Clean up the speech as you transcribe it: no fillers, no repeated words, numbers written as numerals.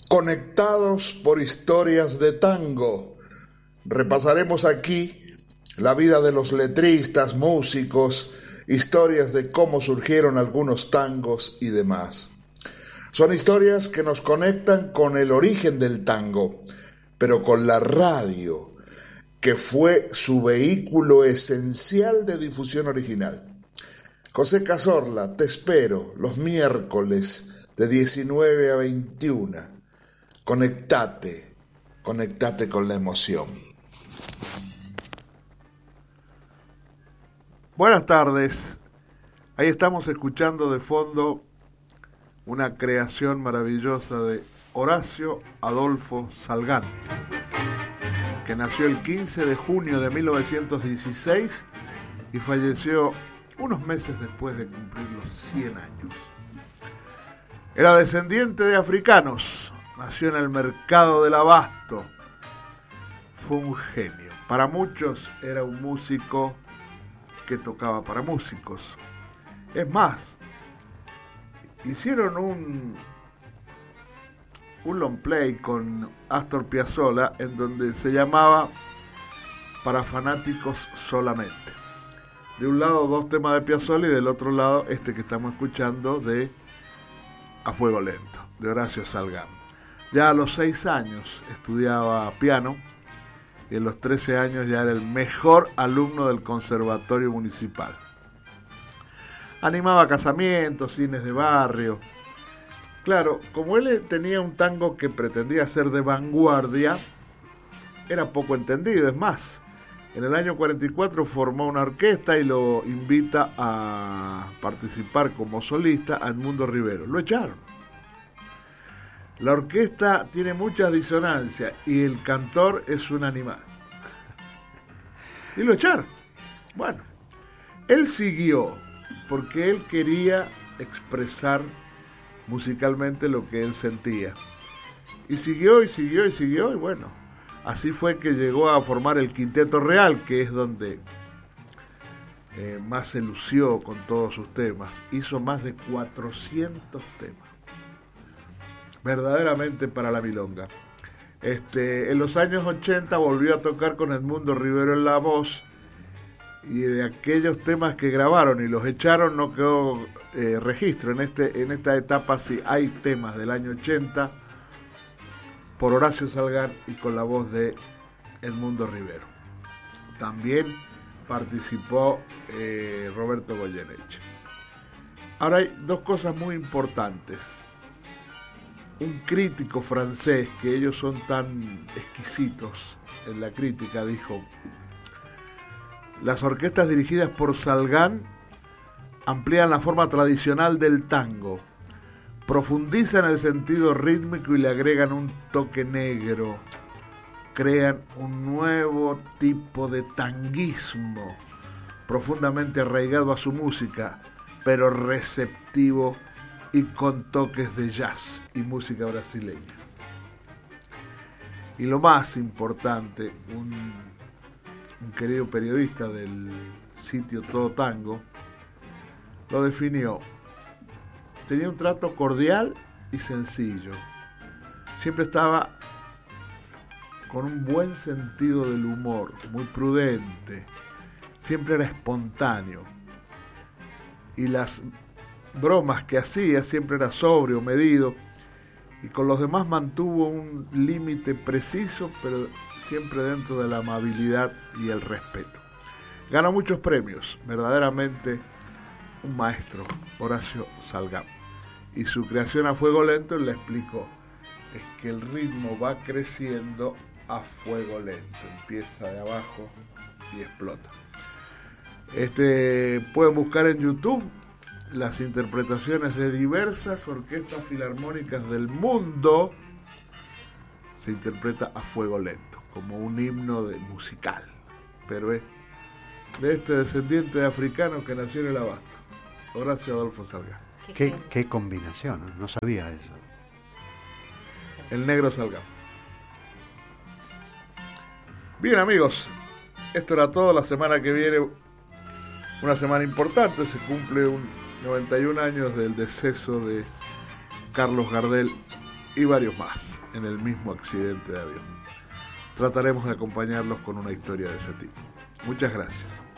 Conectados por historias de tango. Repasaremos aquí la vida de los letristas, músicos, historias de cómo surgieron algunos tangos y demás. Son historias que nos conectan con el origen del tango, pero con la radio, que fue su vehículo esencial de difusión original. José Cazorla, te espero los miércoles de 19 a 21. Conectate con la emoción. Buenas tardes. Ahí estamos escuchando de fondo una creación maravillosa de Horacio Adolfo Salgán, que nació el 15 de junio de 1916 y falleció unos meses después de cumplir los 100 años. Era descendiente de africanos, nació en el mercado del Abasto, fue un genio. Para muchos era un músico que tocaba para músicos. Es más, hicieron un long play con Astor Piazzolla en donde se llamaba Para fanáticos solamente. De un lado 2 temas de Piazzolla y del otro lado este que estamos escuchando de A Fuego Lento, de Horacio Salgán. Ya a los 6 años estudiaba piano y en los 13 años ya era el mejor alumno del Conservatorio Municipal. Animaba casamientos, cines de barrio. Claro, como él tenía un tango que pretendía ser de vanguardia, era poco entendido. Es más, en el año 44 formó una orquesta y lo invita a participar como solista a Edmundo Rivero. Lo echaron. La orquesta tiene muchas disonancias y el cantor es un animal. Y lo echaron. Bueno, él siguió porque él quería expresar musicalmente lo que él sentía. Y siguió y bueno, así fue que llegó a formar el Quinteto Real, que es donde más se lució con todos sus temas. Hizo más de 400 temas. Verdaderamente para la milonga. En los años 80 volvió a tocar con Edmundo Rivero en la voz, y de aquellos temas que grabaron y los echaron no quedó registro. En esta etapa sí hay temas del año 80 por Horacio Salgán y con la voz de Edmundo Rivero. También participó Roberto Goyeneche. Ahora hay 2 cosas muy importantes. Un crítico francés, que ellos son tan exquisitos en la crítica, dijo: las orquestas dirigidas por Salgán amplían la forma tradicional del tango, profundizan el sentido rítmico y le agregan un toque negro, crean un nuevo tipo de tanguismo, profundamente arraigado a su música, pero receptivo y con toques de jazz y música brasileña. Y lo más importante, un querido periodista del sitio Todo Tango lo definió: tenía un trato cordial y sencillo, siempre estaba con un buen sentido del humor, muy prudente, siempre era espontáneo, y las bromas que hacía siempre era sobrio, medido, y con los demás mantuvo un límite preciso, pero siempre dentro de la amabilidad y el respeto. Ganó muchos premios, verdaderamente un maestro, Horacio Salgán. Y su creación A Fuego Lento le explicó, es que el ritmo va creciendo a fuego lento, empieza de abajo y explota. Pueden buscar en YouTube las interpretaciones de diversas orquestas filarmónicas del mundo. Se interpreta A Fuego Lento como un himno musical, pero es de este descendiente de africano que nació en el Abasto, Horacio Adolfo Salgán. Qué combinación, no sabía eso. El negro Salgán. Bien, amigos, esto era todo. La semana que viene, una semana importante, se cumple 91 años del deceso de Carlos Gardel y varios más. en el mismo accidente de avión. Trataremos de acompañarlos con una historia de ese tipo. Muchas gracias.